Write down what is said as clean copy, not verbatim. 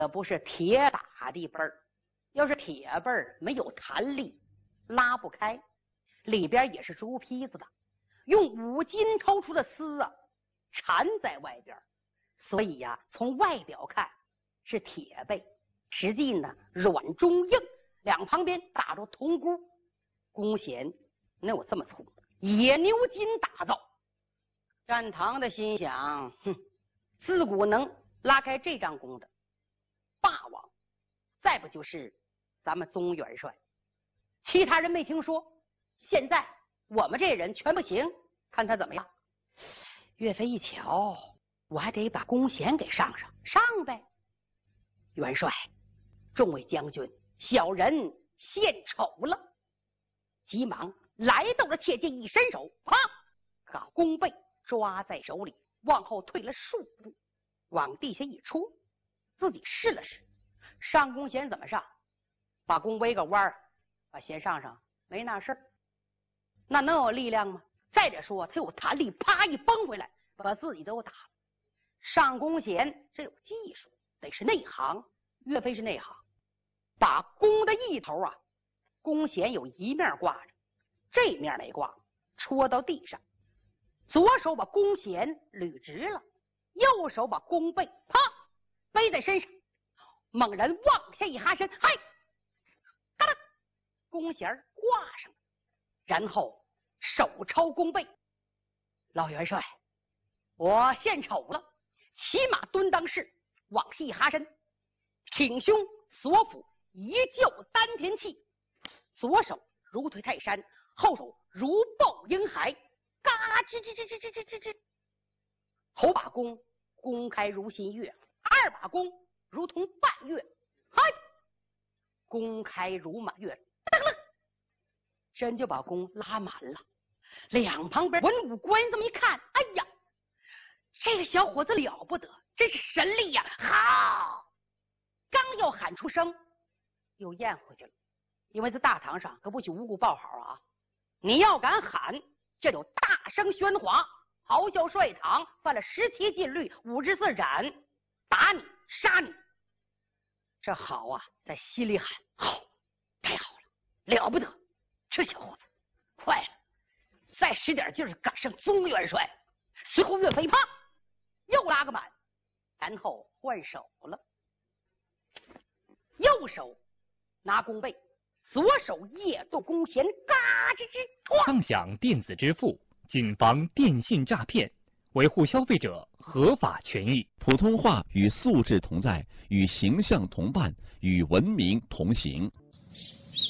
不是铁打的背儿，要是铁背儿没有弹力，拉不开，里边也是竹坯子的，用5斤抽出的丝啊缠在外边，所以呀，从外表看是铁背，实际呢软中硬，两旁边打着铜箍。弓弦能有这么粗，野牛筋打造。战堂的心想，自古能拉开这张弓的霸王，再不就是咱们宗元帅，其他人没听说。现在我们这人全不行，看他怎么样。岳飞一瞧，我还得把弓弦给上呗。元帅，众位将军，小人献丑了。急忙来到了切近，一伸手，啪，把弓背抓在手里，往后退了数步，往地下一戳，自己试了试，上弓弦怎么上？把弓围个弯儿，把弦上没那事儿，那能有力量吗？再者说，他有弹力，啪一崩回来，把自己都打了。上弓弦这有技术，得是内行。岳飞是内行，把弓的一头啊，弓弦有一面挂着，这面没挂，戳到地上，左手把弓弦捋直了，右手把弓背啪背在身上，猛然往下一哈身，嗨，嘎啦，弓弦挂上了，然后手抄弓背。老元帅，我献丑了，骑马蹲裆式，往下一哈身，挺胸锁腹，一就丹田气，左手如推泰山，后手如抱婴孩，嘎吱吱吱吱吱吱吱吱。头把弓弓开如新月，二把弓如同半月，嗨，弓开如满月，噔了，真就把弓拉满了。两旁边文武官这么一看，哎呀，这个小伙子了不得，真是神力呀！好，刚要喊出声，又咽回去了。因为在大堂上可不许无故报好啊！你要敢喊，这就大声喧哗，咆哮帅堂，犯了17禁律，54斩，打你杀你。这好啊，在心里喊好，太好了，了不得！这小伙子快了，再使点劲儿赶上宗元帅。随后岳飞啪又拉个满，然后换手了，右手拿弓背，左手夜动弓弦，嘎吱吱， 畅享电子支付，谨防电信诈骗，维护消费者合法权益。 普通话与素质同在，与形象同伴，与文明同行。